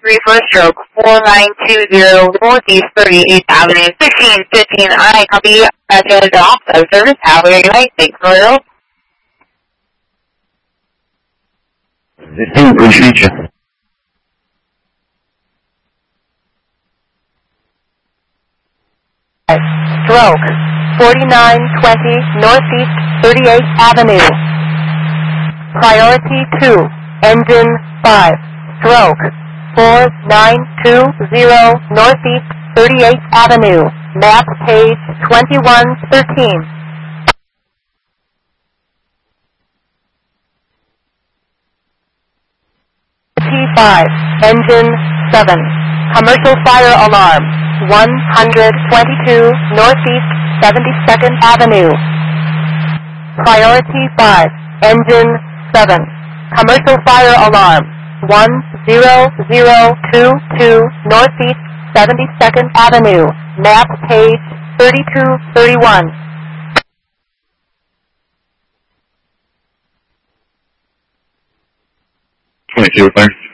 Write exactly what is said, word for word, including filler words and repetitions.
three for a stroke, four nine two zero Northeast thirty-eighth Avenue, sixteen fifteen I, copy, uh, headed off of service, have a good night, thanks for your help. fifteen, appreciate you. Stroke, forty-nine twenty Northeast thirty-eighth Avenue. Priority two, engine five. Stroke, four nine two zero Northeast thirty-eighth Avenue. Map page twenty-one thirteen. T five, engine seven. Commercial fire alarm, one twenty-two Northeast seventy-second Avenue. Priority five, engine seven. Commercial fire alarm, one zero zero two two Northeast seventy-second Avenue. Map page thirty-two thirty-one. twenty-two, thanks.